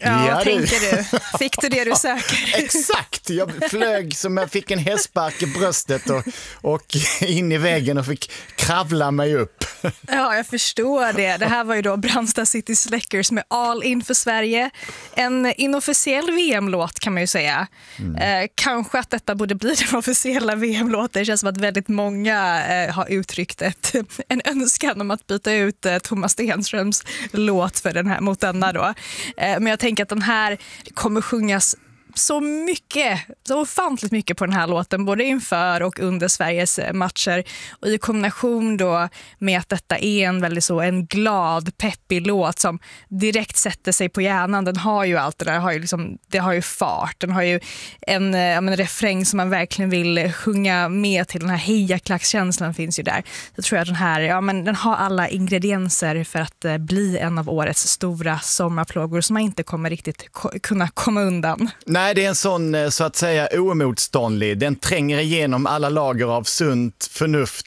Ja, tänker du. Fick du det du söker? Exakt, jag flög som jag fick en hästspark i bröstet och in i väggen och fick kravla mig upp. Ja, jag förstår det. Det här var ju då Brandsta City Släckers med All In för Sverige. En inofficiell VM-låt kan man ju säga. Kanske att detta borde bli den officiella VM-låten. Det känns som att väldigt många har uttryckt en önskan om att byta ut Thomas Stenströms låt för den här, mot denna då. Men jag tänker att den här kommer sjungas så mycket, så ofantligt mycket på den här låten, både inför och under Sveriges matcher, och i kombination då med att detta är en väldigt så en glad, peppig låt som direkt sätter sig på hjärnan. Den har ju allt det där, det har ju fart, den har ju en refräng som man verkligen vill sjunga med till. Den här hejaklackskänslan finns ju där. Jag tror att den här, den har alla ingredienser för att bli en av årets stora sommarplågor som man inte kommer riktigt kunna komma undan. Nej, det är en sån så att säga oemotståndlig. Den tränger igenom alla lager av sunt förnuft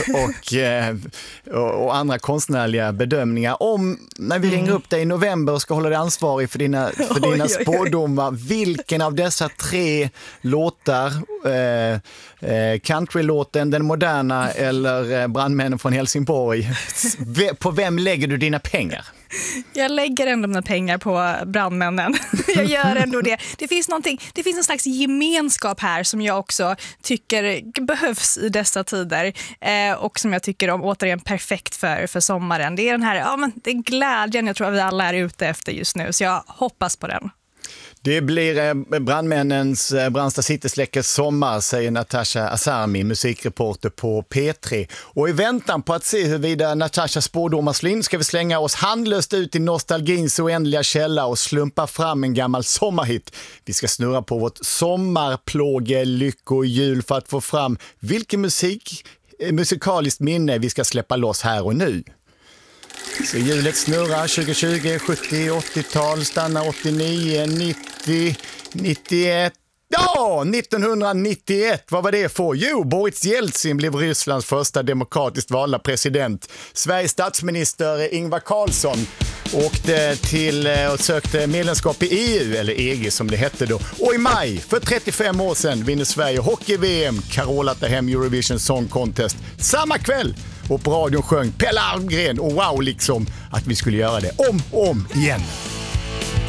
och andra konstnärliga bedömningar. När vi ringer upp dig i november och ska hålla dig ansvarig för dina spådomar, vilken av dessa 3 låtar, countrylåten, den moderna eller Brandmännen från Helsingborg, på vem lägger du dina pengar? Jag lägger ändå mina pengar på Brandmännen. Jag gör ändå det. Det finns en slags gemenskap här som jag också tycker behövs i dessa tider, och som jag tycker om återigen perfekt för sommaren. Det är den här det är glädjen jag tror att vi alla är ute efter just nu, så jag hoppas på den. Det blir Brandmännens Brandsta City Släckers sommar, säger Natasha Asami, musikreporter på P3. Och i väntan på att se huruvida Natashas spådomar slår in ska vi slänga oss handlöst ut i nostalgins oändliga källa och slumpa fram en gammal sommarhit. Vi ska snurra på vårt sommarplåge lyckohjul för att få fram vilken musikaliskt minne vi ska släppa loss här och nu. Så hjulet snurrar 2020, 70, 80-tal, stannar 89, 90, 91. Ja, 1991, vad var det för? Jo, Boris Jeltsin blev Rysslands första demokratiskt valda president. Sveriges statsminister Ingvar Carlsson åkte till och sökte medlemskap i EU, eller EG som det hette då. Och i maj, för 35 år sedan, vinner Sverige hockey-VM. Carola tar hem Eurovision Song Contest samma kväll. Och på radion sjöng Pelle Almgren och wow, liksom att vi skulle göra det om igen.